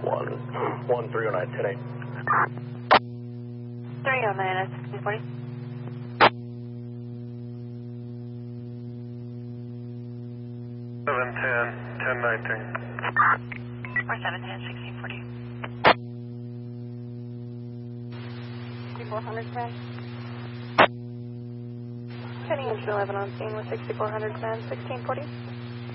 1309, 10-8. 309 at 1640. 710, 1019. Or 710, 1640. 6400 man. Heading into 11 on scene with 6400 man, 1640.